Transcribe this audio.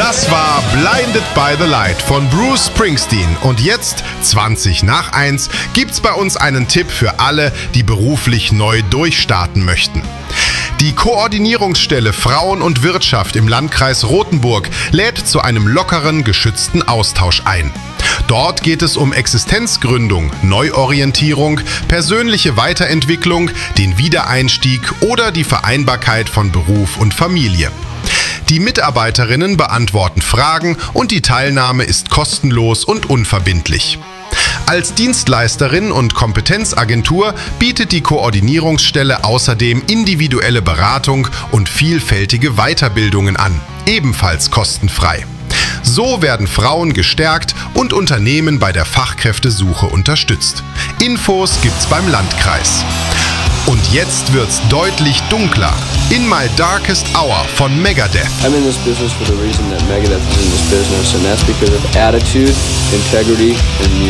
Das war Blinded by the Light von Bruce Springsteen. Und jetzt, 1:20, gibt's bei uns einen Tipp für alle, die beruflich neu durchstarten möchten. Die Koordinierungsstelle Frauen und Wirtschaft im Landkreis Rothenburg lädt zu einem lockeren, geschützten Austausch ein. Dort geht es um Existenzgründung, Neuorientierung, persönliche Weiterentwicklung, den Wiedereinstieg oder die Vereinbarkeit von Beruf und Familie. Die Mitarbeiterinnen beantworten Fragen und die Teilnahme ist kostenlos und unverbindlich. Als Dienstleisterin und Kompetenzagentur bietet die Koordinierungsstelle außerdem individuelle Beratung und vielfältige Weiterbildungen an, ebenfalls kostenfrei. So werden Frauen gestärkt und Unternehmen bei der Fachkräftesuche unterstützt. Infos gibt's beim Landkreis. Und jetzt wird's deutlich dunkler. In My Darkest Hour von Megadeth. I'm in this business for the reason that Megadeth is in this business, and that's because of attitude, integrity, and music.